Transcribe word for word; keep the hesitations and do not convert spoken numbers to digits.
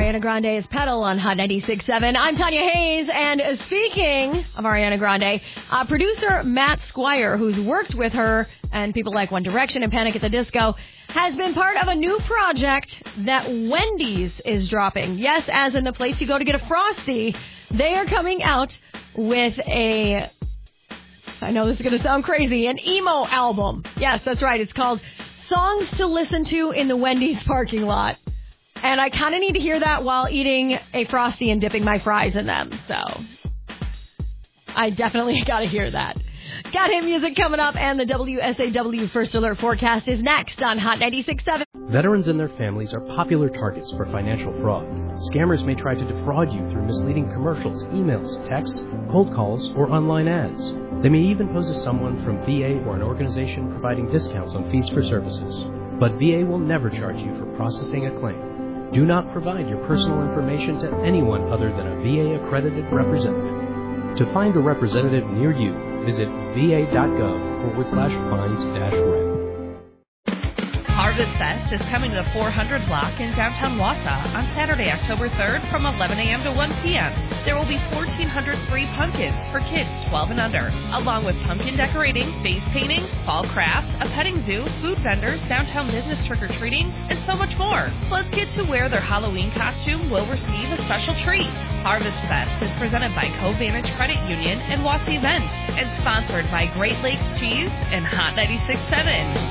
Ariana Grande's Pedal on Hot ninety-six point seven. I'm Tanya Hayes, and speaking of Ariana Grande, uh, producer Matt Squire, who's worked with her and people like One Direction and Panic at the Disco, has been part of a new project that Wendy's is dropping. Yes, as in the place you go to get a Frosty, they are coming out with a, I know this is going to sound crazy, an emo album. Yes, that's right. It's called Songs to Listen to in the Wendy's Parking Lot. And I kind of need to hear that while eating a Frosty and dipping my fries in them. So I definitely got to hear that. Got hit music coming up, and the W S A W First Alert forecast is next on Hot ninety-six point seven. Veterans and their families are popular targets for financial fraud. Scammers may try to defraud you through misleading commercials, emails, texts, cold calls, or online ads. They may even pose as someone from V A or an organization providing discounts on fees for services. But V A will never charge you for processing a claim. Do not provide your personal information to anyone other than a V A-accredited representative. To find a representative near you, visit va.gov forward slash find dash rep. Harvest Fest is coming to the four hundred block in downtown Wausau on Saturday, October third from eleven a.m. to one p.m. There will be fourteen hundred free pumpkins for kids twelve and under, along with pumpkin decorating, face painting, fall crafts, a petting zoo, food vendors, downtown business trick-or-treating, and so much more. Plus, kids who wear their Halloween costume will receive a special treat. Harvest Fest is presented by Covantage Credit Union and Wausau Events and sponsored by Great Lakes Cheese and Hot ninety-six point seven.